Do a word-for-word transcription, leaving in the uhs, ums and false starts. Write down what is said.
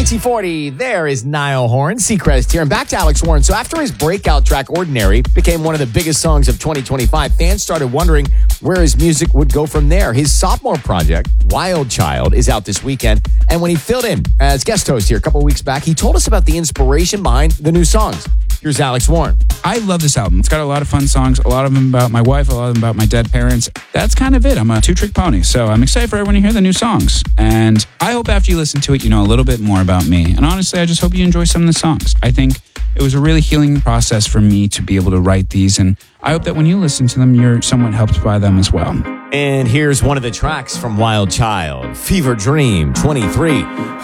Dixie forty, there is Niall Horan, Seacrest here, and back to Alex Warren. So after his breakout track, Ordinary, became one of the biggest songs of twenty twenty-five, fans started wondering where his music would go from there. His sophomore project, Wild Child, is out this weekend, and when he filled in as guest host here a couple weeks back, he told us about the inspiration behind the new songs. Here's Alex Warren. I love this album. It's got a lot of fun songs, a lot of them about my wife, a lot of them about my dead parents. That's kind of it. I'm a two-trick pony, so I'm excited for everyone to hear the new songs. And I hope after you listen to it, you know a little bit more about me. And honestly, I just hope you enjoy some of the songs. I think it was a really healing process for me to be able to write these, and I hope that when you listen to them, you're somewhat helped by them as well. And here's one of the tracks from Wild Child, Fever Dream twenty-three.